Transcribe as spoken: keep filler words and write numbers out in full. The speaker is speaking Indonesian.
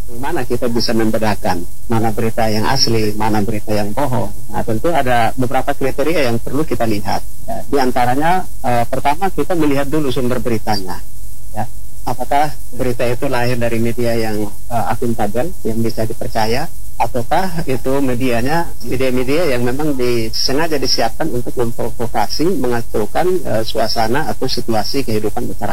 Mana kita bisa membedakan mana berita yang asli, mana berita yang bohong. Nah, tentu ada beberapa kriteria yang perlu kita lihat. Ya, di antaranya, uh, pertama kita melihat dulu sumber beritanya. Ya, apakah berita itu lahir dari media yang uh, akuntabel, yang bisa dipercaya, ataukah itu medianya media-media yang memang disengaja disiapkan untuk memprovokasi, mengacaukan uh, suasana atau situasi kehidupan masyarakat.